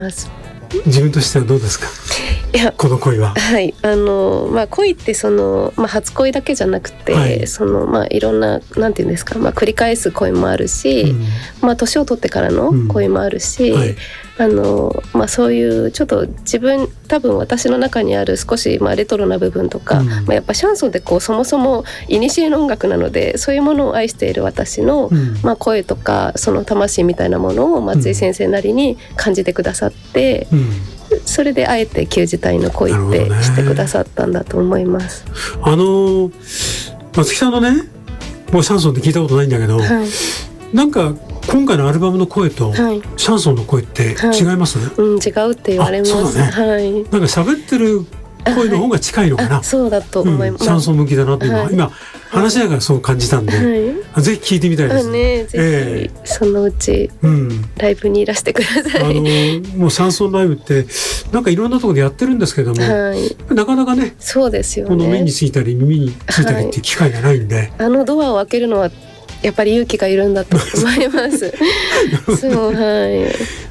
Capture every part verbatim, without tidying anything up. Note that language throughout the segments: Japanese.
自分としてはどうですか？ いや、 この恋は。 はい、あのまあ、恋ってその、まあ、初恋だけじゃなくて、はい、そのまあ、いろんななんていうんですか、まあ、繰り返す恋もあるし、うん、まあ、年を取ってからの恋もあるし、うん、はい、あのまあ、そういうちょっと自分多分私の中にある少し、まあ、レトロな部分とか、うん、まあ、やっぱシャンソンってこうそもそも古の音楽なので、そういうものを愛している私の、うん、まあ、声とかその魂みたいなものを松井先生なりに感じてくださって、うん、それであえて旧字体の恋ってしてくださったんだと思います。 あの松木さんのね、もうシャンソンって聞いたことないんだけど、はい、なんか今回のアルバムの声とシャンソンの声って違います？はい、 うん、違うって言われます。 そうだね、はい、なんか喋ってる声の方が近いのかな。 そうだと思います、 うん、シャンソン向きだなって今、はい、今話しながらそう感じたんで、はい、ぜひ聞いてみたいですね。 ぜひ、えー、そのうち、うん、ライブにいらしてください。 あのもうシャンソンライブってなんかいろんなところでやってるんですけども、はい、なかなかね、 そうですよね、 この目についたり耳についたりっていう機会がないんで、はい、 あのドアを開けるのはやっぱり勇気がいるんだと思いますそう、はい、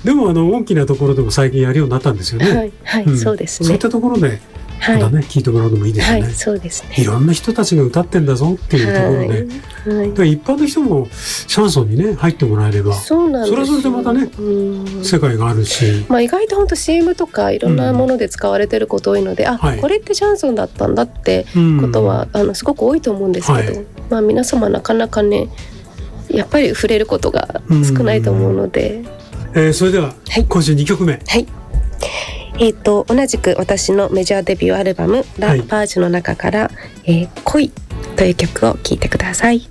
でもあの大きなところでも最近やるようになったんですよね。 はい、はい、うん、そうですね。 そういったところでまだね、はい、聞いてもらうのもいいですよね。 はい、そうですね。 いろんな人たちが歌ってんだぞっていうところで、はいはい、だから一般の人もシャンソンにね入ってもらえれば、 そうなんですよ。 それはそれでまたね、うん、世界があるし、 まあ、意外と本当 シーエム とかいろんなもので使われてること多いので、うん、あ、はい、これってシャンソンだったんだってことは、うん、あのすごく多いと思うんですけど、はい、まあ、皆様なかなかねやっぱり触れることが少ないと思うので、 うん、えー、それでは、はい、今週にきょくめ、 はい、えー、と同じく私のメジャーデビューアルバム、はい、ラ・パージュの中から、えー、恋という曲を聴いてください。